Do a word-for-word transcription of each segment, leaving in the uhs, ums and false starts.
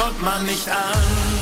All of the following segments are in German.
schaut man nicht an.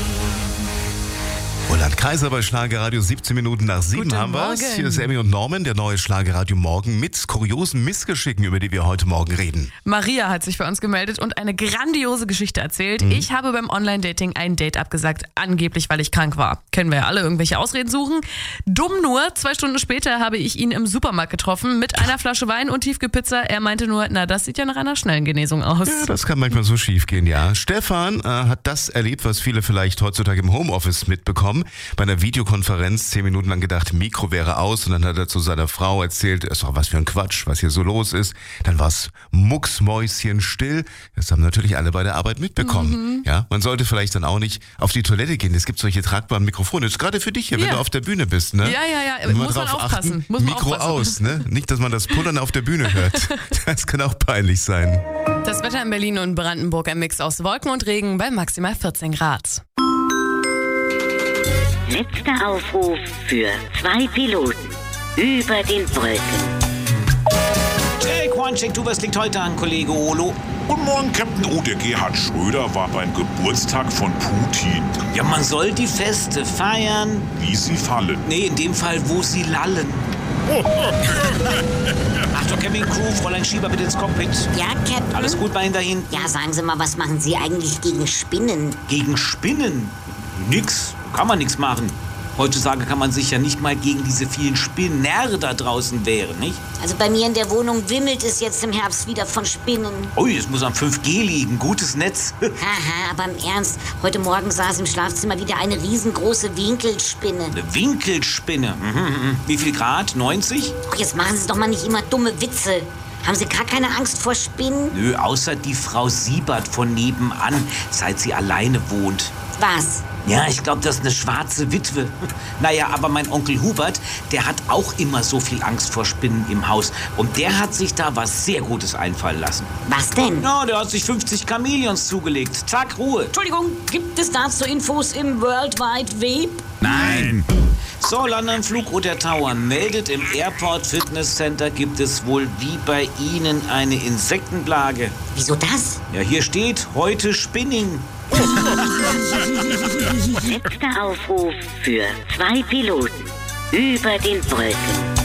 Roland Kaiser bei Schlagerradio, siebzehn Minuten nach sieben Guten haben wir's. Morgen. Hier ist Emmy und Norman, der neue Schlagerradio Morgen mit kuriosen Missgeschicken, über die wir heute Morgen reden. Maria hat sich bei uns gemeldet und eine grandiose Geschichte erzählt. Mhm. Ich habe beim Online-Dating ein Date abgesagt, angeblich, weil ich krank war. Können wir ja alle irgendwelche Ausreden suchen. Dumm nur, zwei Stunden später habe ich ihn im Supermarkt getroffen mit einer Flasche Wein und Tiefkühlpizza. Er meinte nur, na, das sieht ja nach einer schnellen Genesung aus. Ja, das kann manchmal so schief gehen, ja. Stefan äh, hat das erlebt, was viele vielleicht heutzutage im Homeoffice mitbekommen. Bei einer Videokonferenz zehn Minuten lang gedacht, Mikro wäre aus, und dann hat er zu seiner Frau erzählt, ist doch was für ein Quatsch, was hier so los ist. Dann war es mucksmäuschenstill. Das haben natürlich alle bei der Arbeit mitbekommen. Mhm. Ja, man sollte vielleicht dann auch nicht auf die Toilette gehen. Es gibt solche tragbaren Mikrofone. Das ist gerade für dich hier, Ja. wenn du auf der Bühne bist. Ne? Ja, ja, ja, Immer muss man drauf aufpassen. achten, Muss man Mikro aufpassen. aus, ne? Nicht, dass man das Pullern auf der Bühne hört. Das kann auch peinlich sein. Das Wetter in Berlin und Brandenburg, ein Mix aus Wolken und Regen bei maximal vierzehn Grad. Letzter Aufruf für zwei Piloten über den Wolken. Hey Quancheck, du, was liegt heute an, Kollege Olo? Guten Morgen, Captain. Oh, der Gerhard Schröder war beim Geburtstag von Putin. Ja, man soll die Feste feiern. Wie sie fallen. Nee, in dem Fall, wo sie lallen. Achtung, Camping Crew, Fräulein Schieber bitte ins Cockpit. Ja, Captain? Alles gut bei Ihnen dahin? Ja, sagen Sie mal, was machen Sie eigentlich gegen Spinnen? Gegen Spinnen? Nix. Kann man nix machen. Heutzutage kann man sich ja nicht mal gegen diese vielen Spinnenäre da draußen wehren, nicht? Also bei mir in der Wohnung wimmelt es jetzt im Herbst wieder von Spinnen. Ui, es muss am fünf G liegen. Gutes Netz. Haha, aber im Ernst, heute Morgen saß im Schlafzimmer wieder eine riesengroße Winkelspinne. Eine Winkelspinne. Mhm, mhm. Wie viel Grad? neunzig? Ach, jetzt machen Sie doch mal nicht immer dumme Witze. Haben Sie gar keine Angst vor Spinnen? Nö, außer die Frau Siebert von nebenan, seit sie alleine wohnt. Was? Ja, ich glaube, das ist eine schwarze Witwe. Naja, aber mein Onkel Hubert, der hat auch immer so viel Angst vor Spinnen im Haus. Und der hat sich da was sehr Gutes einfallen lassen. Was denn? Ja, der hat sich fünfzig Chamäleons zugelegt. Zack, Ruhe. Entschuldigung, gibt es dazu Infos im World Wide Web? Nein. So, London Flug oder Tower meldet, im Airport Fitness Center gibt es wohl wie bei Ihnen eine Insektenplage. Wieso das? Ja, hier steht heute Spinning. Letzter Aufruf für zwei Piloten über den Wolken.